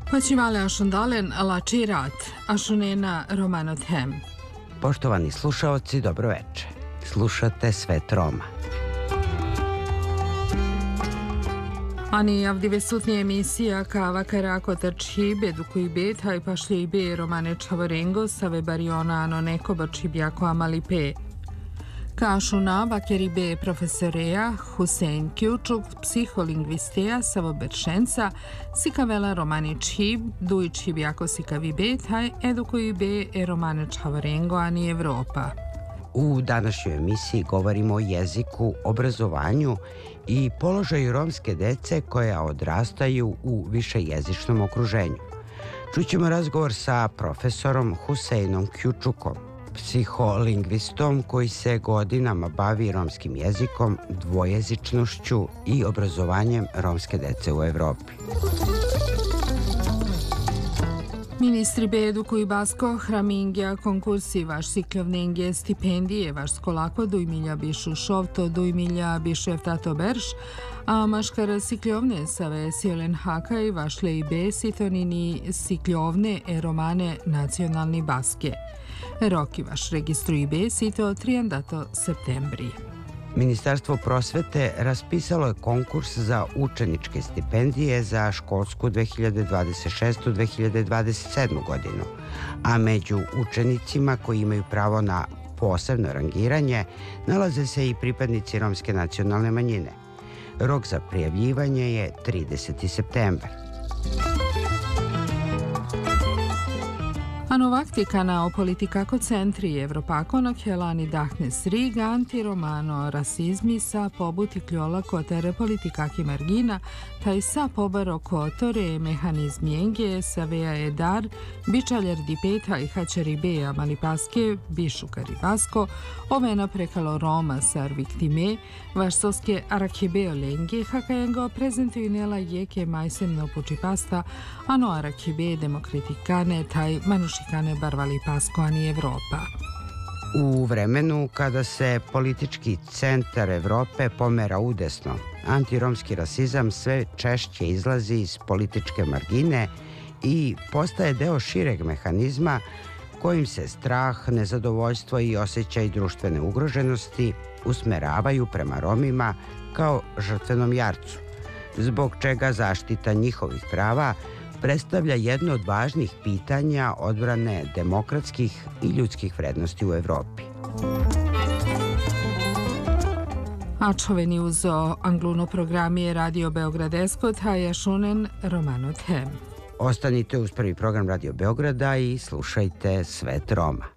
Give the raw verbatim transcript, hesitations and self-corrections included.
Počivale ašundalen lači rat, ašunena romanot hem. Poštovani slušaoci, dobro veče. Slušate Svet Roma. Ani avdi vesutnije emisija kava karako trči bedu koji bet haj pašlje i be romane čavarengo save bariona ano neko bači bjako amalipe. Kašuna vakeri be profesoreja Husein Kjučuk, psiholingvisteja savo beršenca, sikavela romani čib, duj čib jako sikavi bet haj edukuju be e romane čavarengo ani Evropa. U današnjoj emisiji govorimo o jeziku, obrazovanju i položaju romske dece koja odrastaju u višejezičnom okruženju. Čućemo razgovor sa profesorom Huseinom Kjučukom, psiholingvistom koji se godinama bavi romskim jezikom, dvojezičnošću i obrazovanjem romske dece u Evropi. Ministri be edukuju basko, hramingja, konkursi, vaš siklovnenge, stipendije, vaš skolako, dujmilja bišu šovto, dujmilja bišu eftato berš, a maškara sikljovne save sijolen hakaj, vašle i be sitonini sikljovne e romane nacionalni baske. Roki vaš registruju be sito trijandato septembri. Ministarstvo prosvete raspisalo je konkurs za učeničke stipendije za školsku dve hiljade dvadeset šeste dve hiljade dvadeset sedme godinu, a među učenicima koji imaju pravo na posebno rangiranje nalaze se i pripadnici romske nacionalne manjine. Rok za prijavljivanje je trideseti septembar. Anovaktika na politikako centri Evropako na kjelani dahnes riga antiromano rasizmi sa pobuti kljola kotere politikaki margina, taj sa pobaro kotore mehanizmijenge sa vea edar, bičaljer dipeta i hačari beja malipaske, bišukari basko, ovena prekalo Roma sar viktime, vaš soske arakebeo lenge, hakajengo prezentuju nela jeke majsemno počipasta, ano arakebe demokratikane, taj manuši kane barvali pasko ani Evropa. U vremenu kada se politički centar Evrope pomera udesno, antiromski rasizam sve češće izlazi iz političke margine i postaje deo šireg mehanizma kojim se strah, nezadovoljstvo i osjećaj društvene ugroženosti usmeravaju prema Romima kao žrtvenom jarcu, zbog čega zaštita njihovih prava predstavlja jedno od važnih pitanja odbrane demokratskih i ljudskih vrednosti u Evropi. A čoveni uzo angluno programije Radio Beograd Eskot, a jašunen romanot hem. Ostanite uz prvi program Radio Beograda i slušajte Svet Roma.